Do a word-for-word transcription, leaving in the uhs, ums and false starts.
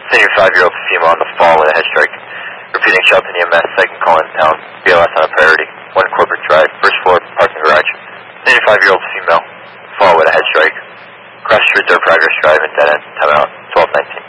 seventy-five-year-old female on the fall with a head strike. Repeating Shelton E M S, second call in town. B L S on a priority. One corporate drive, first floor, parking garage. seventy-five-year-old female, fall with a head strike. Cross street, dirt progress drive, and dead end. Time out, twelve nineteen.